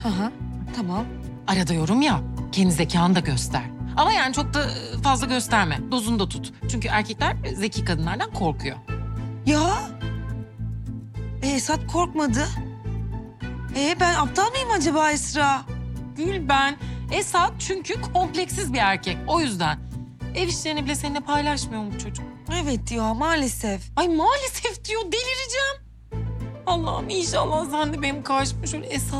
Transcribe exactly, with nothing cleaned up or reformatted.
Hı hı, tamam. Arada yorum yap. Kendi zekanı da göster. Ama yani çok da fazla gösterme. Dozunu da tut. Çünkü erkekler zeki kadınlardan korkuyor. Ya. E, Esat korkmadı. E ben aptal mıyım acaba Esra? Gül ben. Esat çünkü kompleksiz bir erkek. O yüzden. Ev işlerini bile seninle paylaşmıyor mu bu çocuk? Evet ya maalesef. Ay maalesef diyor, delireceğim. Allah'ım inşallah sen de benim karşıma şöyle Esat